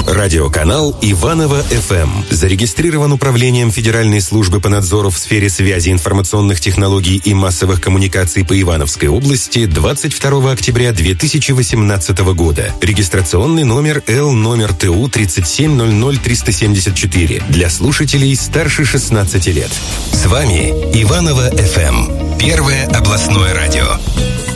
Радиоканал Иваново-ФМ. Зарегистрирован Управлением Федеральной службы по надзору в сфере связи, информационных технологий и массовых коммуникаций по Ивановской области 22 октября 2018 года. Регистрационный номер Л-ТУ 3700374 для слушателей старше 16 лет. С вами Иваново-ФМ. Первое областное радио.